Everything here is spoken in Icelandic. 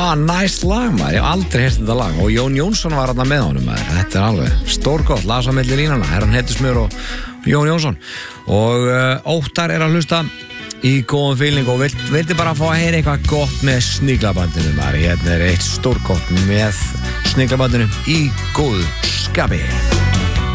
Nice lag maður, ég hef aldrei heyrt þetta lag og Jón Jónsson var þarna með honum maður. Þetta alveg stórgott, las á milli línana Herran Hettusmjör og Jón Jónsson og Óttar að hlusta í góðum feeling og vildi bara fá að heyra eitthvað gott með Sniglabandinu maður. Hérna eitt stórgott með Sniglabandinu í góðu skapi.